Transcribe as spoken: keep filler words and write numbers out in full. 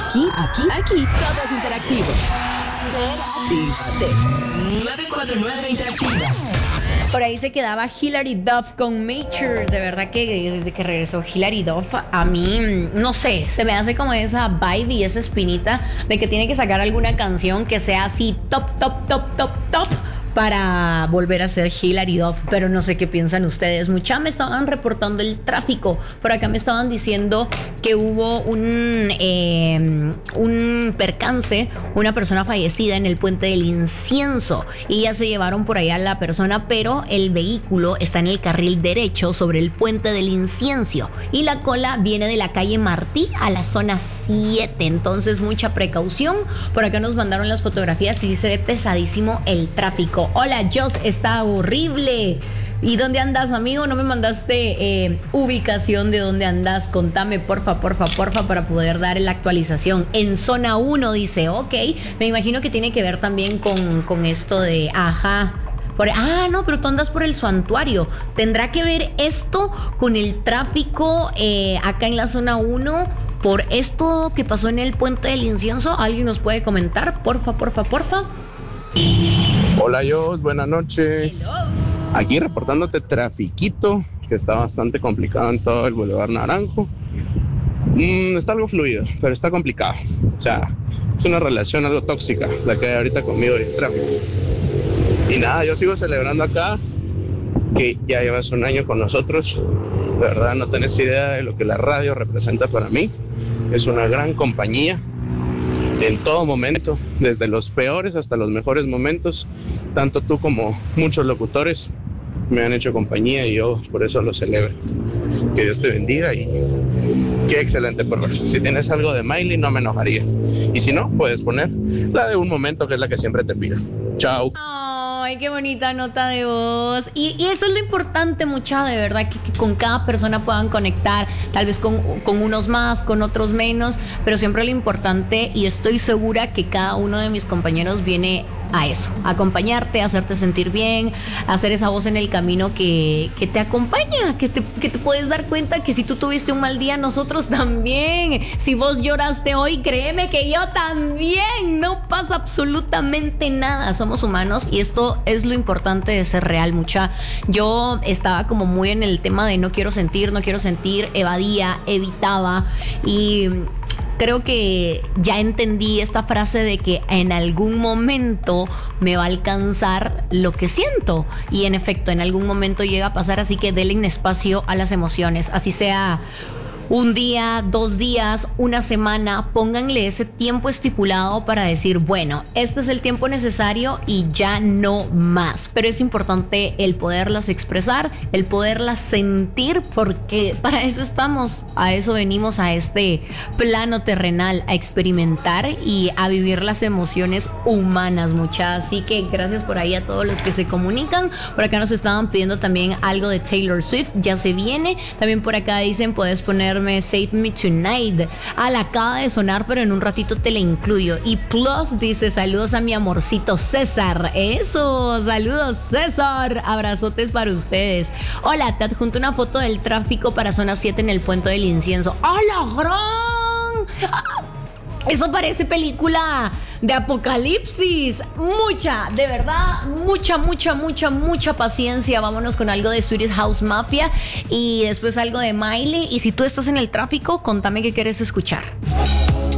Aquí, aquí, aquí, todo es interactivo. Interactívate. nueve cuatro nueve Interactiva. Por ahí se quedaba Hilary Duff con Mature. De verdad que desde que regresó Hilary Duff, a mí, no sé, se me hace como esa vibe y esa espinita de que tiene que sacar alguna canción que sea así top, top, top, top, top para volver a ser Hilary Duff. Pero no sé qué piensan ustedes. Mucha me estaban reportando el tráfico. Por acá me estaban diciendo que hubo un eh, un percance, una persona fallecida en el Puente del Incienso, y ya se llevaron por allá a la persona, pero el vehículo está en el carril derecho sobre el Puente del Incienso y la cola viene de la calle Martí a la zona siete. Entonces mucha precaución. Por acá nos mandaron las fotografías y se ve pesadísimo el tráfico. Hola, Joss, está horrible. ¿Y dónde andas, amigo? No me mandaste eh, ubicación de dónde andas. Contame, porfa, porfa, porfa, para poder dar la actualización. En zona uno, dice, ok. Me imagino que tiene que ver también con, con esto de, ajá. Por, ah, no, pero tú andas por el santuario. ¿Tendrá que ver esto con el tráfico eh, acá en la zona uno? Por esto que pasó en el Puente del Incienso. ¿Alguien nos puede comentar? Porfa, porfa, porfa. Hola, Jos, buenas noches. Hello. Aquí reportándote trafiquito, que está bastante complicado en todo el Boulevard Naranjo. Mm, está algo fluido, pero está complicado. O sea, es una relación algo tóxica la que hay ahorita conmigo y el tráfico. Y nada, yo sigo celebrando acá, que ya llevas un año con nosotros. De verdad, no tenés idea de lo que la radio representa para mí. Es una gran compañía. En todo momento, desde los peores hasta los mejores momentos, tanto tú como muchos locutores me han hecho compañía y yo por eso lo celebro. Que Dios te bendiga y qué excelente programa. Si tienes algo de Miley, no me enojaría. Y si no, puedes poner la de un momento, que es la que siempre te pido. Chao. Ay, qué bonita nota de voz. Y, y eso es lo importante, mucha, de verdad, que, que con cada persona puedan conectar, tal vez con, con unos más, con otros menos, pero siempre lo importante, y estoy segura que cada uno de mis compañeros viene a eso, a acompañarte, a hacerte sentir bien, a hacer esa voz en el camino que, que te acompaña, que te, que te puedes dar cuenta que si tú tuviste un mal día, nosotros también. Si vos lloraste hoy, créeme que yo también. No pasa absolutamente nada, somos humanos y esto es lo importante de ser real, mucha. Yo estaba como muy en el tema de no quiero sentir, no quiero sentir, evadía, evitaba, y creo que ya entendí esta frase de que en algún momento me va a alcanzar lo que siento. Y en efecto, en algún momento llega a pasar, así que denle espacio a las emociones. Así sea un día, dos días, una semana, pónganle ese tiempo estipulado para decir, bueno, este es el tiempo necesario y ya no más. Pero es importante el poderlas expresar, el poderlas sentir, porque para eso estamos, a eso venimos a este plano terrenal, a experimentar y a vivir las emociones humanas, muchas. Así que gracias por ahí a todos los que se comunican. Por acá nos estaban pidiendo también algo de Taylor Swift, ya se viene. También por acá dicen, puedes poner Save Me Tonight. Ah, la acaba de sonar, pero en un ratito te la incluyo. Y Plus dice, saludos a mi amorcito César. Eso, saludos César. Abrazotes para ustedes. Hola, te adjunto una foto del tráfico para zona siete en el Puente del Incienso. ¡Hola, gran! Eso parece película de apocalipsis. Mucha, de verdad, mucha, mucha, mucha, mucha paciencia. Vámonos con algo de Swedish House Mafia y después algo de Miley. Y si tú estás en el tráfico, contame qué quieres escuchar.